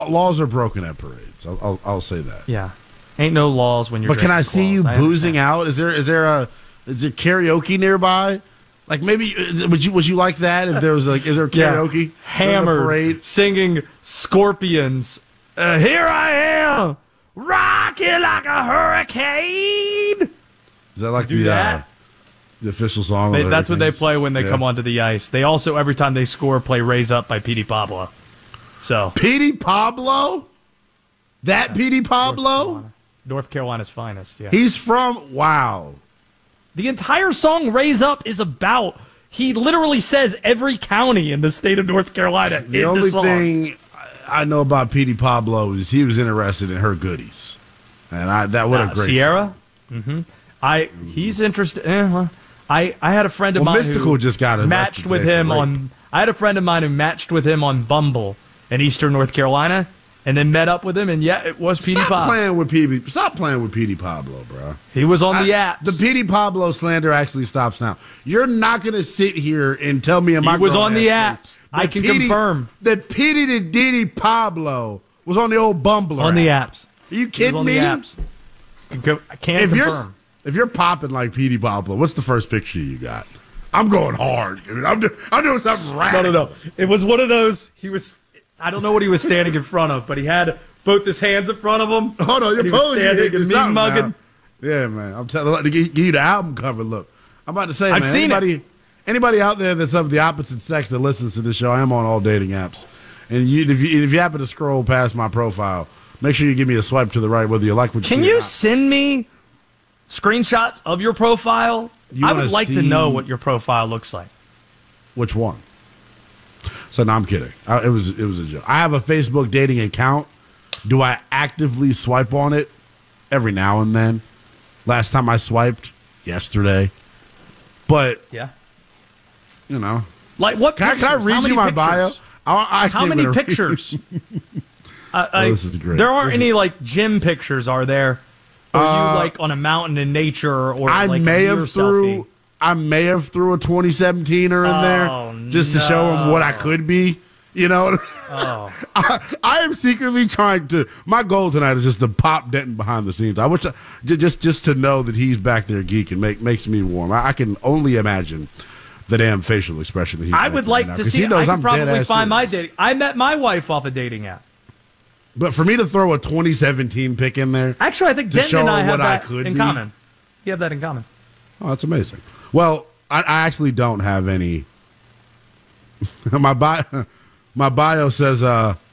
laws are broken at parades. I'll say that. Yeah, ain't no laws when you're. But can I see you boozing out? Is there karaoke nearby? Like maybe would you like that if there was is there karaoke? Yeah. Hammered singing Scorpions. Here I am, rocking like a hurricane. Is that like the official song? That's what they play when they come onto the ice. They also every time they score play "Raise Up" by Petey Pablo. So Petey Pablo, Petey Pablo, North Carolina's finest. Yeah, he's from wow. The entire song "Raise Up" is about. He literally says every county in the state of North Carolina. The only thing I know about Petey Pablo is he was interested in her goodies, and what a great Sierra. Mm-hmm. He's interested. I had a friend of mine Mystical who just got matched with him on. I had a friend of mine who matched with him on Bumble in Eastern North Carolina, and then met up with him, and it was Petey Pablo. Stop playing with Petey Pablo, bro. He was on the app. The Petey Pablo slander actually stops now. You're not going to sit here and tell me he was on the apps. I can confirm that Petey the Diddy Pablo was on the old Bumble on the apps. Are you kidding me? I can't confirm. If you're popping like Petey Pablo, what's the first picture you got? I'm going hard, dude. I'm doing something radical. No. It was one of those. I don't know what he was standing in front of, but he had both his hands in front of him. Hold on, you're standing and me mugging. Yeah, man. I'm telling you, to give you the album cover look. I'm about to say, I've seen anybody out there that's of the opposite sex that listens to this show, I am on all dating apps. And if you happen to scroll past my profile, make sure you give me a swipe to the right, whether you like what you see. Can you send me screenshots of your profile? I would like to know what your profile looks like. Which one? So no, I'm kidding. It was a joke. I have a Facebook dating account. Do I actively swipe on it? Every now and then. Last time I swiped, yesterday. But yeah, like what? Can I read you my bio? How many pictures? This is great. There aren't any gym pictures, are there? Or you on a mountain in nature, or I may have threw a 2017er in there just to show him what I could be. Oh. I am secretly trying to. My goal tonight is just to pop Denton behind the scenes. I wish just to know that he's back there geeking makes me warm. I can only imagine the damn facial expression that he's. I would like to see. I could probably find my dating. I met my wife off a dating app. But for me to throw a 2017 pick in there, actually, I think Denton and I have that in common. You have that in common. Oh, that's amazing. Well, I actually don't have any. My bio says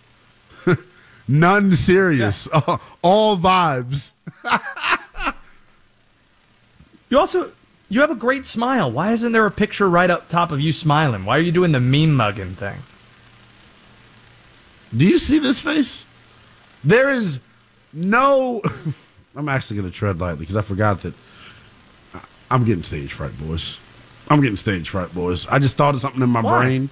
none serious, all vibes. You have a great smile. Why isn't there a picture right up top of you smiling? Why are you doing the meme mugging thing? Do you see this face? There is no. I'm actually going to tread lightly because I forgot that I'm getting stage fright, boys. I just thought of something in my brain.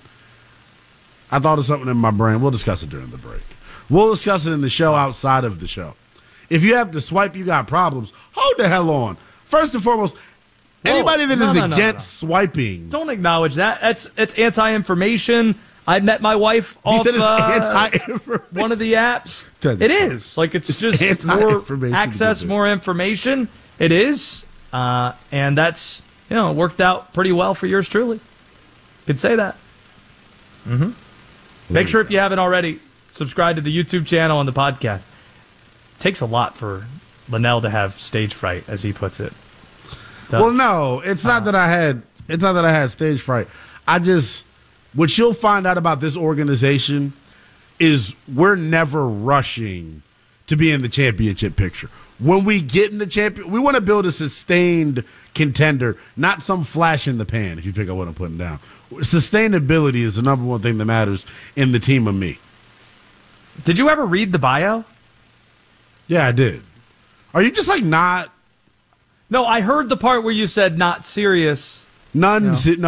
We'll discuss it during the break. We'll discuss it in the show outside of the show. If you have to swipe, you got problems. Hold the hell on. First and foremost, anybody that is against swiping. Don't acknowledge that. It's anti-information. I met my wife off one of the apps. It is. It's just more access, more information. It is. And that's, worked out pretty well for yours truly. Could say that. Mm-hmm. Make sure if you haven't already, subscribe to the YouTube channel and the podcast. It takes a lot for Linnell to have stage fright, as he puts it. So, well, no, it's not that I had stage fright. What you'll find out about this organization is we're never rushing to be in the championship picture. When we get in the champion, we want to build a sustained contender, not some flash in the pan, if you pick up what I'm putting down. Sustainability is the number one thing that matters in the team of me. Did you ever read the bio? Yeah, I did. Are you just not? No, I heard the part where you said not serious. None serious.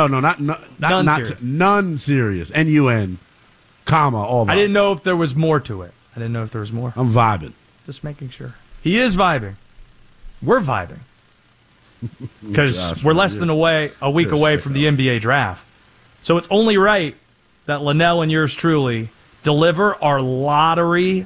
N-U-N, comma, all that. I didn't know if there was more to it. I'm vibing. Just making sure. He is vibing. We're vibing. Because we're less than a week away from the NBA draft. So it's only right that Linnell and yours truly deliver our lottery